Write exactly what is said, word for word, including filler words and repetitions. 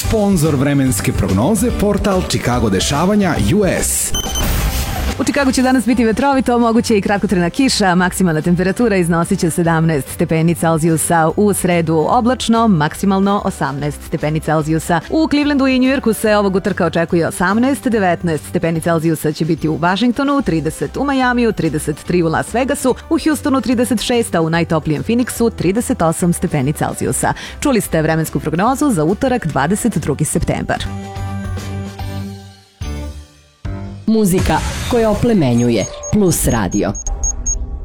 Sponzor vremenske prognoze, portal Chicago dešavanja U S. U Čikagu će danas biti vetrovito, moguće i kratkotrajna kiša, maksimalna temperatura iznosit će sedamnaest stepeni Celzijusa, u sredu oblačno, maksimalno osamnaest stepeni Celzijusa. U Clevelandu i Njujorku se ovog utorka očekuje osamnaest, devetnaest stepeni Celzijusa će biti u Vašingtonu, trideset u Majamiju, trideset tri u Las Vegasu, u Houstonu trideset šest, a u najtoplijem Phoenixu trideset osam stepeni Celzijusa. Čuli ste vremensku prognozu za utorak dvadeset drugi septembar. Muzika koja oplemenjuje, Plus radio.